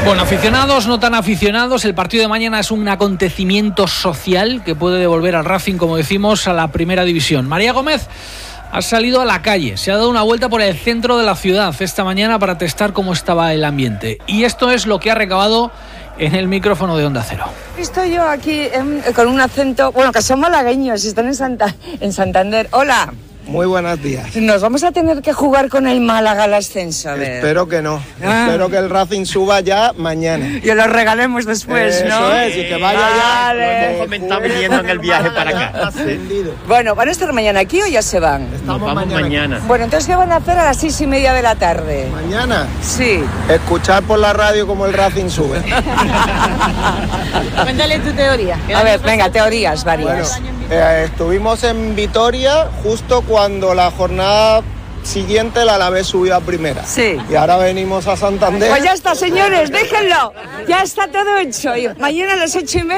Bueno, aficionados, no tan aficionados, el partido de mañana es un acontecimiento social que puede devolver al Racing, como decimos, a la primera división. María Gómez ha salido a la calle, se ha dado una vuelta por el centro de la ciudad esta mañana para testar cómo estaba el ambiente. Y esto es lo que ha recabado en el micrófono de Onda Cero. Estoy yo aquí con un acento, bueno, que son malagueños, están en Santander. Hola. Muy buenos días. Nos vamos a tener que jugar con el Málaga al ascenso, a ver. Espero que no. Espero que el Racing suba ya mañana. Y lo regalemos después, ¿no? Eso es, y que vaya ya. Lo hemos comentado viniendo en el viaje para acá. Ascendido. Bueno, ¿van a estar mañana aquí o ya se van? Nos vamos mañana. Bueno, entonces, ¿qué van a hacer a las 6:30 de la tarde? ¿Mañana? Sí. Escuchar por la radio cómo el Racing sube. Cuéntale tu teoría. A ver, venga, teorías varias. Bueno, estuvimos en Vitoria justo cuando la jornada siguiente el Alavés subió a primera. Sí. Y ahora venimos a Santander. Pues ya está, señores, déjenlo. Ya está todo hecho. Y mañana a las 8:30.